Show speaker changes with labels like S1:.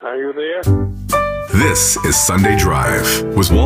S1: Are you there?
S2: This is Sunday Drive with Walt.